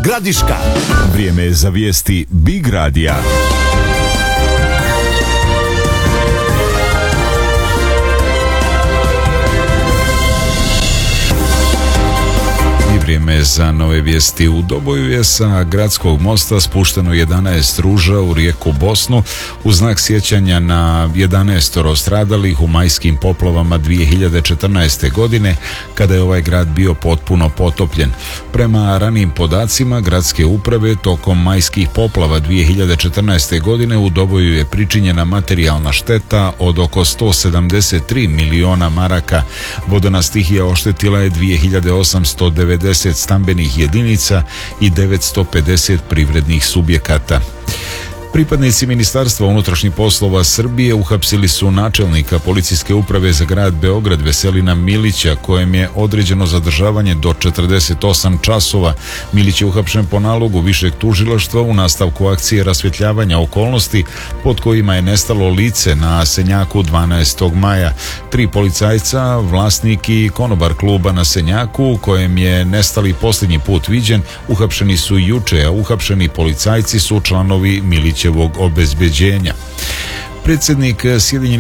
Gradiška. Vrijeme je za vijesti Big Radija. Vrijeme je za nove vijesti. U Doboju je sa gradskog mosta spušteno 11 ruža u rijeku Bosnu u znak sjećanja na 11 stradalih u majskim poplavama 2014. godine, kada je ovaj grad bio potpuno potopljen. Prema ranijim podacima gradske uprave, tokom majskih poplava 2014. godine u Doboju je pričinjena materijalna šteta od oko 173 miliona maraka. Vodena stihija oštetila je 2890 stambenih jedinica i 950 privrednih subjekata. Pripadnici Ministarstva unutrašnjih poslova Srbije uhapsili su načelnika policijske uprave za grad Beograd Veselina Milića, kojem je određeno zadržavanje do 48 časova. Milić je uhapšen po nalogu višeg tužilaštva u nastavku akcije rasvjetljavanja okolnosti pod kojima je nestalo lice na Senjaku 12. maja. 3 policajca, vlasnik i konobar kluba na Senjaku, kojem je nestali posljednji put viđen, uhapšeni su juče, a uhapšeni policajci su članovi Milićevog obezbeđenja. Predsjednik Sjedinjenih